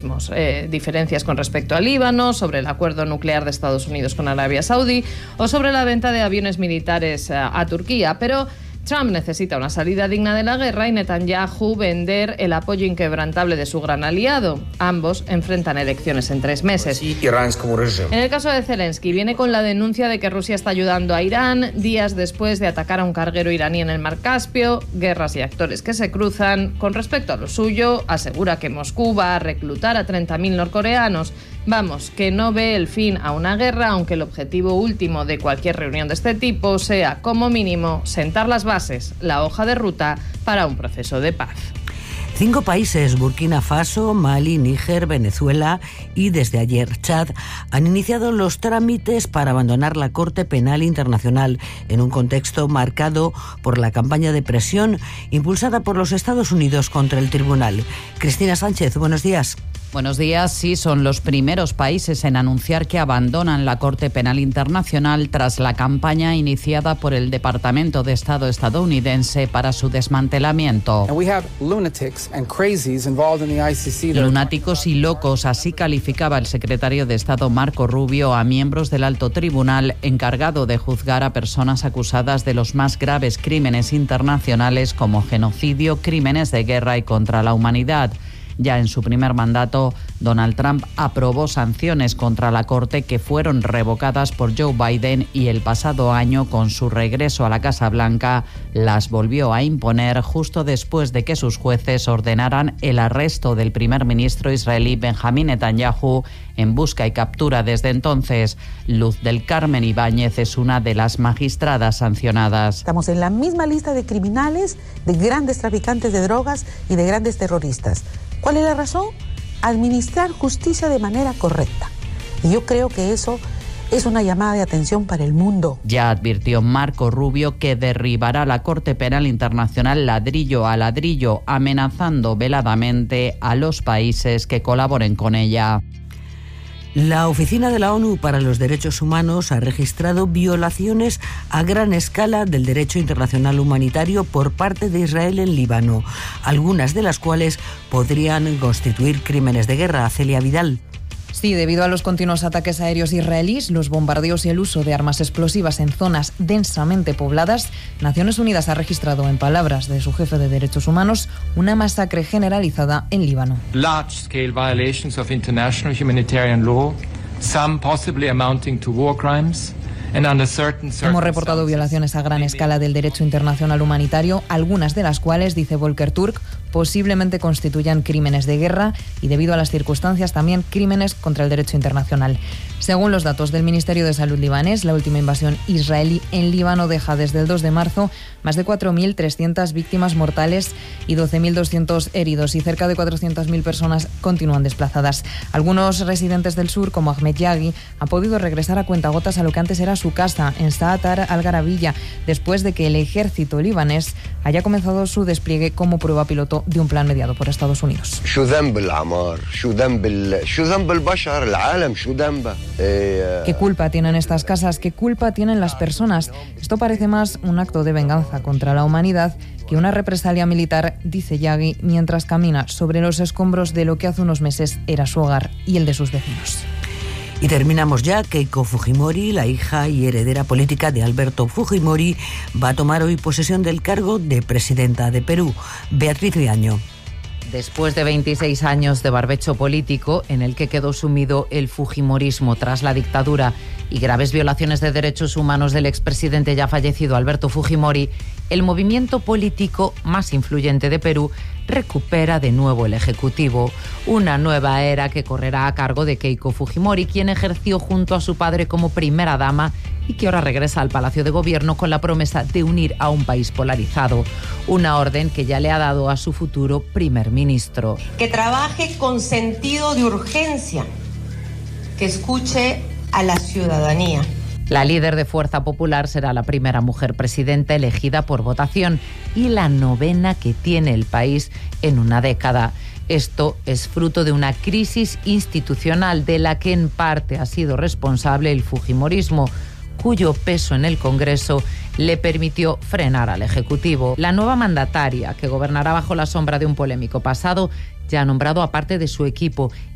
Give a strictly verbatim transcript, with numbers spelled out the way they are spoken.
mismos. Eh, diferencias con respecto al Líbano, sobre el acuerdo nuclear de Estados Unidos con Arabia Saudí o sobre la venta de aviones militares a, a Turquía. Pero Trump necesita una salida digna de la guerra y Netanyahu vender el apoyo inquebrantable de su gran aliado. Ambos enfrentan elecciones en tres meses. En el caso de Zelensky, viene con la denuncia de que Rusia está ayudando a Irán días después de atacar a un carguero iraní en el Mar Caspio. Guerras y actores que se cruzan. Con respecto a lo suyo, asegura que Moscú va a reclutar a treinta mil norcoreanos. Vamos, que no ve el fin a una guerra, aunque el objetivo último de cualquier reunión de este tipo sea, como mínimo, sentar las bases, la hoja de ruta para un proceso de paz. Cinco países, Burkina Faso, Mali, Níger, Venezuela y desde ayer Chad, han iniciado los trámites para abandonar la Corte Penal Internacional en un contexto marcado por la campaña de presión impulsada por los Estados Unidos contra el tribunal. Cristina Sánchez, buenos días. Buenos días. Sí, son los primeros países en anunciar que abandonan la Corte Penal Internacional tras la campaña iniciada por el Departamento de Estado estadounidense para su desmantelamiento. Lunáticos y locos, así calificaba el secretario de Estado Marco Rubio a miembros del alto tribunal encargado de juzgar a personas acusadas de los más graves crímenes internacionales como genocidio, crímenes de guerra y contra la humanidad. Ya en su primer mandato, Donald Trump aprobó sanciones contra la Corte que fueron revocadas por Joe Biden y el pasado año, con su regreso a la Casa Blanca, las volvió a imponer justo después de que sus jueces ordenaran el arresto del primer ministro israelí Benjamín Netanyahu en busca y captura desde entonces. Luz del Carmen Ibáñez es una de las magistradas sancionadas. Estamos en la misma lista de criminales, de grandes traficantes de drogas y de grandes terroristas. ¿Cuál es la razón? Administrar justicia de manera correcta. Y yo creo que eso es una llamada de atención para el mundo. Ya advirtió Marco Rubio que derribará la Corte Penal Internacional ladrillo a ladrillo, amenazando veladamente a los países que colaboren con ella. La Oficina de la ONU para los Derechos Humanos ha registrado violaciones a gran escala del derecho internacional humanitario por parte de Israel en Líbano, algunas de las cuales podrían constituir crímenes de guerra. Celia Vidal. Sí, debido a los continuos ataques aéreos israelíes, los bombardeos y el uso de armas explosivas en zonas densamente pobladas, Naciones Unidas ha registrado, en palabras de su jefe de Derechos Humanos, una masacre generalizada en Líbano. Large-scale violations of international humanitarian law, some possibly amounting to war crimes. Hemos reportado violaciones a gran escala del derecho internacional humanitario, algunas de las cuales, dice Volker Turk, posiblemente constituyan crímenes de guerra y, debido a las circunstancias, también crímenes contra el derecho internacional. Según los datos del Ministerio de Salud libanés, la última invasión israelí en Líbano deja desde el dos de marzo más de cuatro mil trescientas víctimas mortales y doce mil doscientos heridos, y cerca de cuatrocientas mil personas continúan desplazadas. Algunos residentes del sur, como Ahmed Yaghi, han podido regresar a cuentagotas a lo que antes era su casa, en Saatar al-Garabilla, después de que el ejército libanés haya comenzado su despliegue como prueba piloto de un plan mediado por Estados Unidos. ¿Qué culpa tienen estas casas? ¿Qué culpa tienen las personas? Esto parece más un acto de venganza contra la humanidad que una represalia militar, dice Yaghi, mientras camina sobre los escombros de lo que hace unos meses era su hogar y el de sus vecinos. Y terminamos ya. Keiko Fujimori, la hija y heredera política de Alberto Fujimori, va a tomar hoy posesión del cargo de presidenta de Perú. Beatriz Viaño. Después de veintiséis años de barbecho político en el que quedó sumido el fujimorismo tras la dictadura y graves violaciones de derechos humanos del expresidente ya fallecido Alberto Fujimori, el movimiento político más influyente de Perú recupera de nuevo el Ejecutivo. Una nueva era que correrá a cargo de Keiko Fujimori, quien ejerció junto a su padre como primera dama y que ahora regresa al Palacio de Gobierno con la promesa de unir a un país polarizado. Una orden que ya le ha dado a su futuro primer ministro. Que trabaje con sentido de urgencia, que escuche a la ciudadanía. La líder de Fuerza Popular será la primera mujer presidenta elegida por votación y la novena que tiene el país en una década. Esto es fruto de una crisis institucional de la que en parte ha sido responsable el fujimorismo, cuyo peso en el Congreso le permitió frenar al Ejecutivo. La nueva mandataria, que gobernará bajo la sombra de un polémico pasado, ya ha nombrado a parte de su equipo